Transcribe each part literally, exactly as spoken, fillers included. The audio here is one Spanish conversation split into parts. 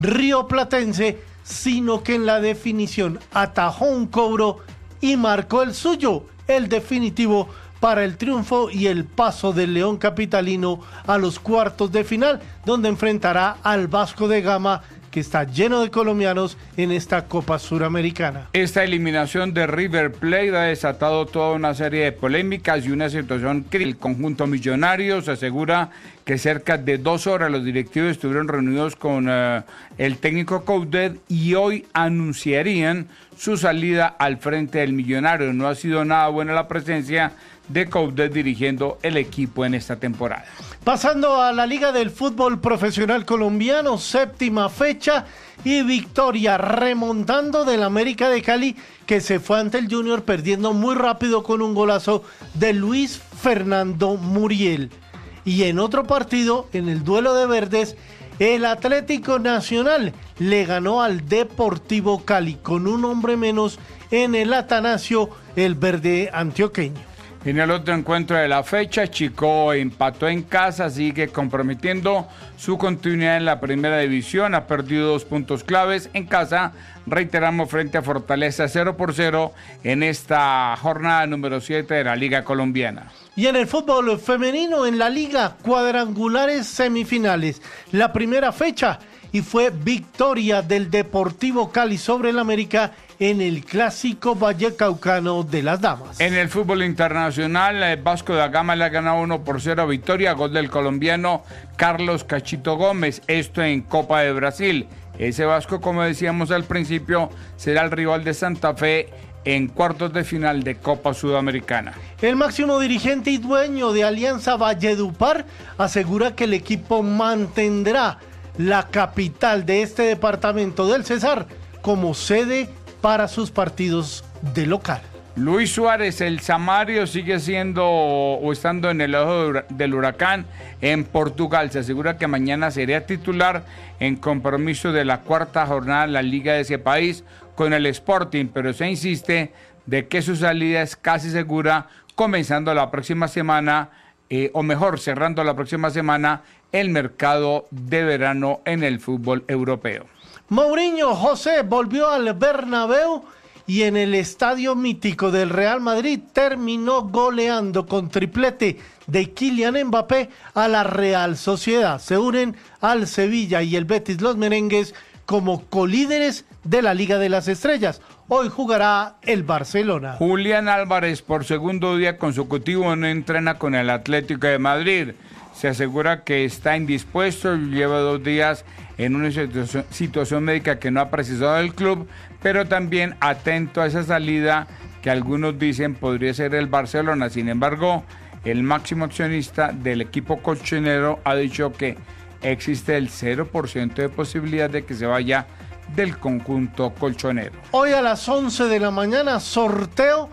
rioplatense, sino que en la definición atajó un cobro y marcó el suyo, el definitivo para el triunfo y el paso del León capitalino a los cuartos de final, donde enfrentará al Vasco da Gama, que está lleno de colombianos en esta Copa Suramericana. Esta eliminación de River Plate ha desatado toda una serie de polémicas y una situación crítica. El conjunto millonario se asegura que cerca de dos horas los directivos estuvieron reunidos con uh, el técnico Coudet y hoy anunciarían su salida al frente del Millonario. No ha sido nada buena la presencia de Coudet dirigiendo el equipo en esta temporada. Pasando a la Liga del Fútbol Profesional Colombiano, séptima fecha y victoria remontando del América de Cali, que se fue ante el Junior perdiendo muy rápido con un golazo de Luis Fernando Muriel. Y en otro partido, en el duelo de verdes, el Atlético Nacional le ganó al Deportivo Cali con un hombre menos en el Atanasio, el verde antioqueño. En el otro encuentro de la fecha, Chico empató en casa, sigue comprometiendo su continuidad en la primera división, ha perdido dos puntos claves en casa, reiteramos, frente a Fortaleza cero por cero en esta jornada número siete de la Liga Colombiana. Y en el fútbol femenino, en la Liga, cuadrangulares semifinales, la primera fecha, y fue victoria del Deportivo Cali sobre el América en el clásico vallecaucano de las damas. En el fútbol internacional, el Vasco da Gama le ha ganado uno por cero a Victoria, gol del colombiano Carlos Cachito Gómez, esto en Copa de Brasil. Ese Vasco, como decíamos al principio, será el rival de Santa Fe en cuartos de final de Copa Sudamericana. El máximo dirigente y dueño de Alianza Valledupar asegura que el equipo mantendrá la capital de este departamento del Cesar como sede para sus partidos de local. Luis Suárez, el Samario, sigue siendo o estando en el ojo del huracán en Portugal. Se asegura que mañana sería titular en compromiso de la cuarta jornada de la liga de ese país con el Sporting, pero se insiste de que su salida es casi segura comenzando la próxima semana, eh, o mejor, cerrando la próxima semana el mercado de verano en el fútbol europeo. Mourinho José volvió al Bernabéu y en el estadio mítico del Real Madrid terminó goleando con triplete de Kylian Mbappé a la Real Sociedad. Se unen al Sevilla y el Betis los merengues como colíderes de la Liga de las Estrellas. Hoy jugará el Barcelona. Julián Álvarez, por segundo día consecutivo, no entrena con el Atlético de Madrid. Se asegura que está indispuesto, lleva dos días en una situación, situación médica que no ha precisado el club, pero también atento a esa salida que algunos dicen podría ser el Barcelona. Sin embargo, el máximo accionista del equipo colchonero ha dicho que existe el cero por ciento de posibilidad de que se vaya del conjunto colchonero. Hoy a las once de la mañana, sorteo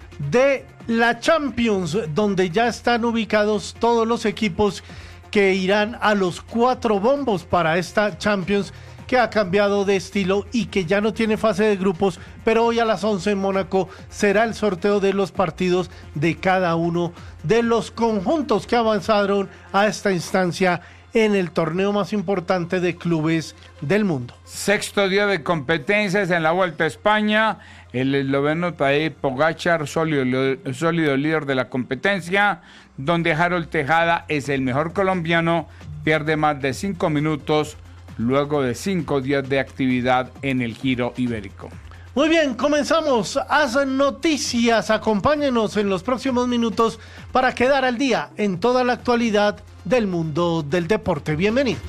de la Champions, donde ya están ubicados todos los equipos que irán a los cuatro bombos para esta Champions, que ha cambiado de estilo y que ya no tiene fase de grupos, pero hoy a las once en Mónaco será el sorteo de los partidos de cada uno de los conjuntos que avanzaron a esta instancia en el torneo más importante de clubes del mundo. Sexto día de competencias en la Vuelta a España. El esloveno Tadej Pogačar, sólido, sólido líder de la competencia, donde Harold Tejada es el mejor colombiano, pierde más de cinco minutos luego de cinco días de actividad en el Giro Ibérico. Muy bien, comenzamos. Haz noticias, acompáñenos en los próximos minutos para quedar al día en toda la actualidad del mundo del deporte. Bienvenidos.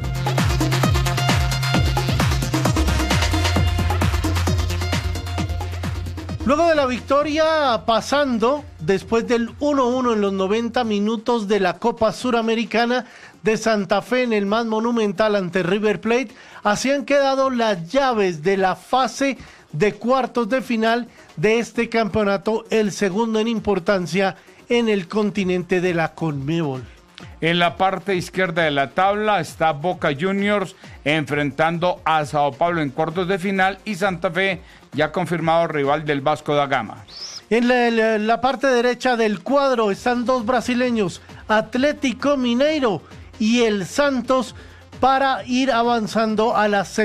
Luego de la victoria, pasando después del uno uno en los noventa minutos de la Copa Suramericana de Santa Fe en el más monumental ante River Plate, así han quedado las llaves de la fase de cuartos de final de este campeonato, el segundo en importancia en el continente de la Conmebol. En la parte izquierda de la tabla está Boca Juniors enfrentando a Sao Paulo en cuartos de final y Santa Fe ya confirmado rival del Vasco da Gama. En la, la, la parte derecha del cuadro están dos brasileños, Atlético Mineiro y el Santos, para ir avanzando a las